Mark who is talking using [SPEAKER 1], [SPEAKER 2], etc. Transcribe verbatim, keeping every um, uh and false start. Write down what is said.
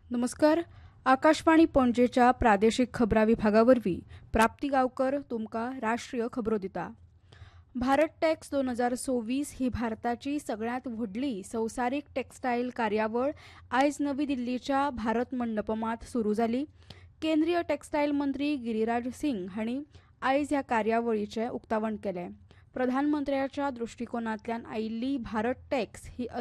[SPEAKER 1] नमस्कार. आकाशवाणी पणजेच्या प्रादेशीक खबरा विभागावरवी प्राप्ती गावकर तुमका राष्ट्रीय खबरो दिता. भारत टॅक्स दोन हजार सव्वीस ही भारताची सगळ्यात व्हडली संवसारीक टेक्स्टाईल कार्यावळ आयज नवी दिल्लीच्या भारत मंडपमात सुरू जाली. केंद्रीय टेक्स्टाईल मंत्री गिरीराज सिंग हांणी आयज ह्या कार्यावळीचे उक्तावण केले. प्रधानमंत्र्याच्या दृष्टिकोनांतल्यान आयिल्ली भारत टॅक्स ही